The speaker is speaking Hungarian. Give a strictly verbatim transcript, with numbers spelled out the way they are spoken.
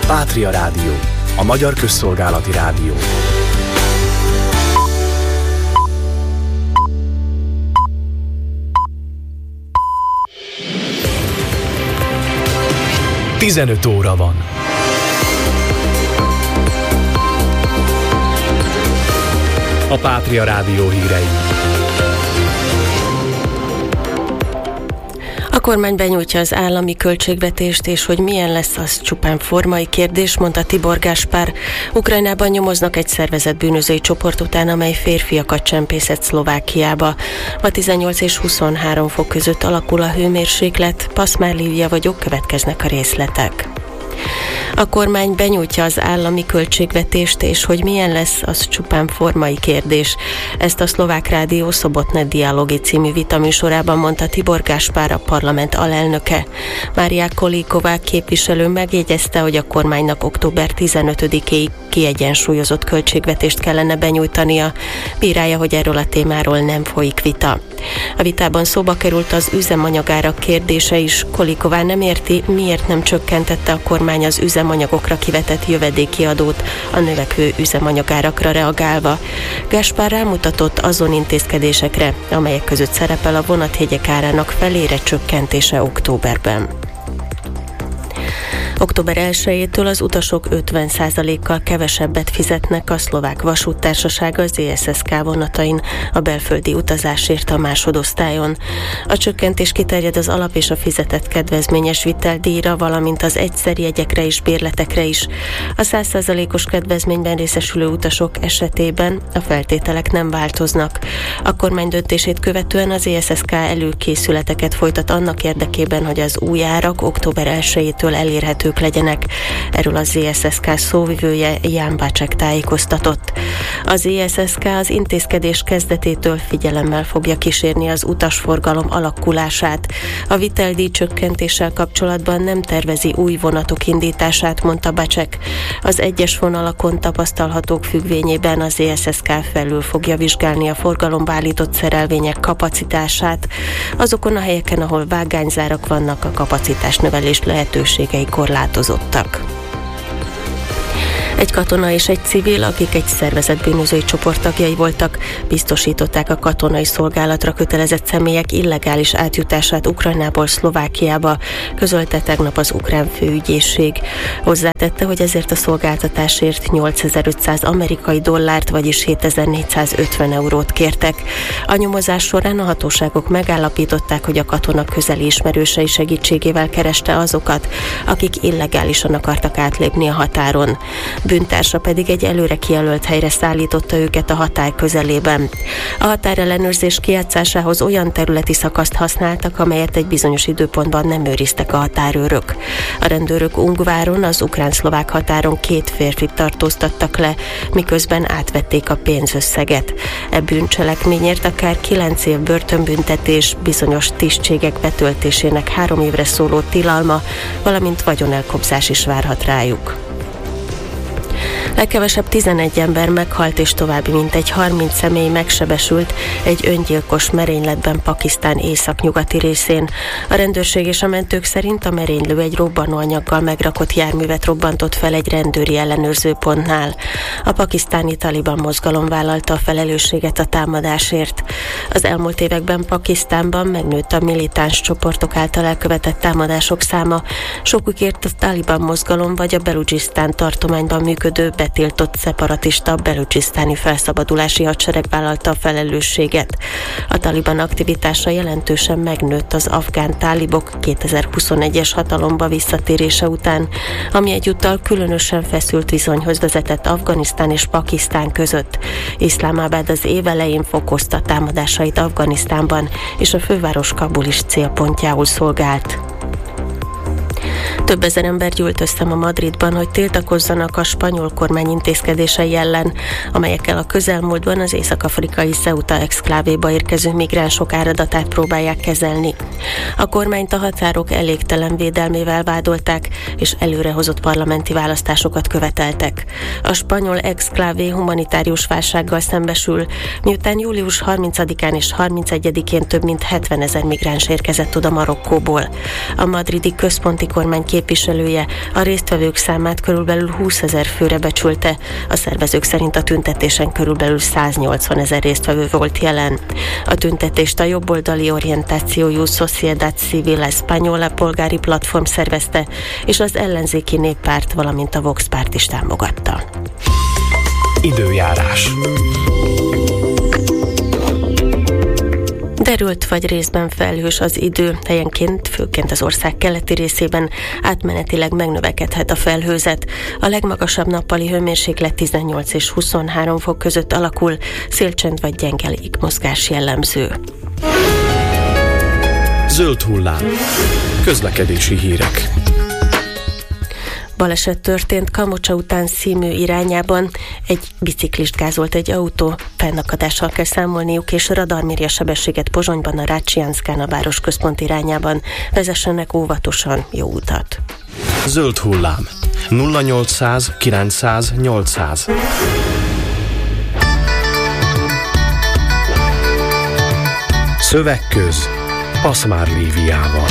Pátria Rádió, a magyar közszolgálati rádió. tizenöt óra van. A Pátria Rádió hírei. A kormány benyújtja az állami költségvetést, és hogy milyen lesz, az csupán formai kérdés, mondta Tibor Gáspár. Ukrajnában nyomoznak egy szervezett bűnözői csoport után, amely férfiakat csempészett Szlovákiába. Ma tizennyolc és huszonhárom fok között alakul a hőmérséklet, Paszmár Lívia vagyok, következnek a részletek. A kormány benyújtja az állami költségvetést, és hogy milyen lesz, az csupán formai kérdés. Ezt a Szlovák Rádió Szobotnet Dialogi című vitaműsorában mondta Tibor Gáspár, a parlament alelnöke. Mária Kolíková képviselő megjegyezte, hogy a kormánynak október tizenötödikéig kiegyensúlyozott költségvetést kellene benyújtania. Bírálja, hogy erről a témáról nem folyik vita. A vitában szóba került az üzemanyagárak kérdése is. Kolíková nem érti, miért nem csökkentette a kormány az üzemanyagokra kivetett jövedéki adót a növekvő üzemanyagárakra reagálva. Gáspár rámutatott azon intézkedésekre, amelyek között szerepel a vonatjegyek árának felére csökkentése októberben. október elsejétől az utasok ötven százalékkal kevesebbet fizetnek a Szlovák Vasúttársaság az é es es ká vonatain a belföldi utazásért a másodosztályon. A csökkentés kiterjed az alap és a fizetett kedvezményes viteldíjra, valamint az egyszeri jegyekre és bérletekre is. A száz százalékos kedvezményben részesülő utasok esetében a feltételek nem változnak. A kormány döntését követően az é es es ká előkészületeket folytat annak érdekében, hogy az új árak október elsejétől elérhetők legyenek. Erről az é es es ká szóvivője Ján Bácsek tájékoztatott. Az é es es ká az intézkedés kezdetétől figyelemmel fogja kísérni az utasforgalom alakulását. A viteldíj csökkentéssel kapcsolatban nem tervezi új vonatok indítását, mondta Bácsek. Az egyes vonalakon tapasztalhatók függvényében az é es es ká felül fogja vizsgálni a forgalomba állított szerelvények kapacitását. Azokon a helyeken, ahol vágányzárak vannak, a kapacitásnövelés lehetőségei korlátozottak. Egy katona és egy civil, akik egy szervezett bűnözői csoport tagjai voltak, biztosították a katonai szolgálatra kötelezett személyek illegális átjutását Ukrajnából Szlovákiába, közölte tegnap az ukrán főügyészség. Hozzátette, hogy ezért a szolgáltatásért nyolcezer-ötszáz amerikai dollárt, vagyis hétezer-négyszázötven eurót kértek. A nyomozás során a hatóságok megállapították, hogy a katona közeli ismerősei segítségével kereste azokat, akik illegálisan akartak átlépni a határon. Bűntársa pedig egy előre kijelölt helyre szállította őket a határ közelében. A határellenőrzés kijátszásához olyan területi szakaszt használtak, amelyet egy bizonyos időpontban nem őriztek a határőrök. A rendőrök Ungváron, az ukrán-szlovák határon két férfit tartóztattak le, miközben átvették a pénzösszeget. E bűncselekményért akár kilenc év börtönbüntetés, bizonyos tisztségek betöltésének három évre szóló tilalma, valamint vagyonelkobzás is várhat rájuk. Legkevesebb tizenegy ember meghalt, és további mintegy harminc személy megsebesült egy öngyilkos merényletben Pakisztán északnyugati részén. A rendőrség és a mentők szerint a merénylő egy robbanóanyaggal megrakott járművet robbantott fel egy rendőri ellenőrzőpontnál. A pakisztáni Taliban mozgalom vállalta a felelősséget a támadásért. Az elmúlt években Pakisztánban megnőtt a militáns csoportok által elkövetett támadások száma. Sokukért a Taliban mozgalom vagy a Beludzsisztán tartományban működő betiltott szeparatista beludzsisztáni felszabadulási hadsereg vállalta a felelősséget. A Taliban aktivitása jelentősen megnőtt az afgán tálibok kétezer-huszonegyes hatalomba visszatérése után, ami egyúttal különösen feszült viszonyhoz vezetett Afganisztán és Pakisztán között. Iszlámábád az év elején fokozta támadásait Afganisztánban, és a főváros Kabul is célpontjául szolgált. Több ezer ember gyűlt össze ma Madridban, hogy tiltakozzanak a spanyol kormány intézkedései ellen, amelyekkel a közelmúltban az észak-afrikai Ceuta exklávéba érkező migránsok áradatát próbálják kezelni. A kormányt a határok elégtelen védelmével vádolták, és előrehozott parlamenti választásokat követeltek. A spanyol exklávé humanitárius válsággal szembesül, miután július harmincadikán és harmincegyedikén több mint hetvenezer migráns érkezett oda Marokkóból. A madridi központi kormány képviselője a résztvevők számát körülbelül húszezer főre becsülte. A szervezők szerint a tüntetésen körülbelül száznyolcvanezer résztvevő volt jelen. A tüntetést a jobboldali orientációjú Sociedad Civil Española polgári platform szervezte, és az ellenzéki Néppárt, valamint a Vox párt is támogatta. Időjárás. Derült vagy részben felhős az idő, helyenként, főként az ország keleti részében átmenetileg megnövekedhet a felhőzet. A legmagasabb nappali hőmérséklet tizennyolc és huszonhárom fok között alakul, szélcsend vagy gyenge légmozgás jellemző. Zöld hullám. Közlekedési hírek. Baleset történt Kamocsa után Szímő irányában. Egy biciklist gázolt egy autó, fennakadással kell számolniuk, és radar méri a sebességet Pozsonyban, a Rácsiánszkán, a városközpont irányában. Vezessenek óvatosan, jó utat! Zöld hullám. nulla nyolcszáz kilencszáz nyolcszáz. Szövegköz Paszmár Líviával.